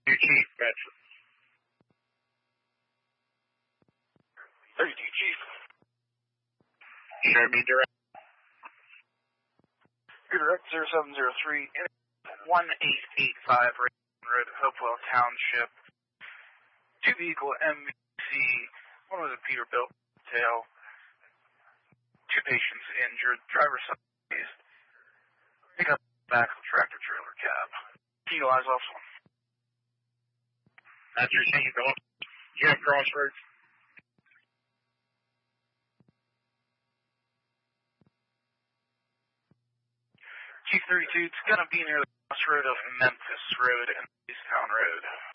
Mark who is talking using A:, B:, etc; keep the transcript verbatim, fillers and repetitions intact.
A: Your Chief, Bedford.
B: thirty-two, Chief.
A: Show me direct.
B: Direct zero seven zero three, one eight eight five, Road, Hopewell Township. Two vehicle M V C, one was a Peterbilt tail. Two patients injured, driver side dazed. Pick up back of tractor trailer cab. Eagle Eyes also.
A: That's your Chief, Philip. You have Crossroads?
B: Chief thirty-two, it's going to be near the crossroad of Memphis Road and Easttown Road.